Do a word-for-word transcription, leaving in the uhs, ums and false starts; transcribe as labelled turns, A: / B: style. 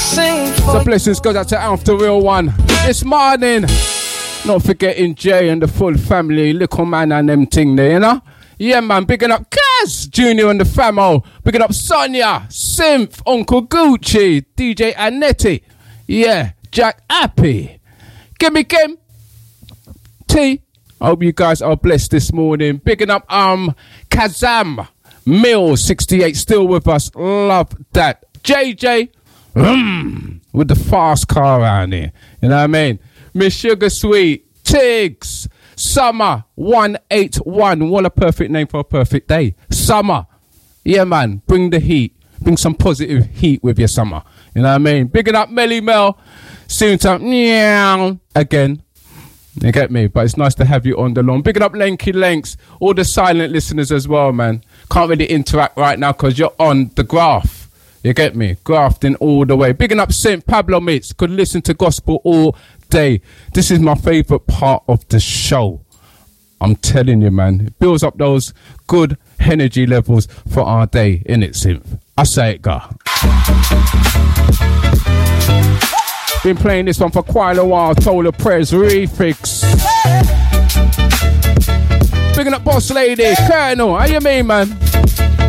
A: So blessings goes out to Alf, the real one. This morning, not forgetting Jay and the full family, little man and them ting there, you know? Yeah, man, bigging up Kaz Junior and the famo. Bigging up Sonia, Synth, Uncle Gucci, D J Anetti. Yeah, Jack Appy. Gimme Kim. T. I hope you guys are blessed this morning. Bigging up um Kazam Mills sixty-eight still with us. Love that. J J mm, with the fast car around here. You know what I mean? Miss Sugar Sweet, Tiggs, Summer one eight one. What a perfect name for a perfect day. Summer. Yeah, man. Bring the heat. Bring some positive heat with your summer. You know what I mean? Bigging up Melly Mel. Soon to meow again. You get me? But it's nice to have you on the lawn. Bigging up Lanky Lanks. All the silent listeners as well, man. Can't really interact right now because you're on the graph. You get me? Grafting all the way. Bigging up Saint Pablo mates. Could listen to gospel all day. This is my favourite part of the show. I'm telling you, man. It builds up those good energy levels for our day, innit, Synth? I say it, go. Been playing this one for quite a while. Tola Prez Refix. Bigging up Boss Lady, Colonel. How you mean, man?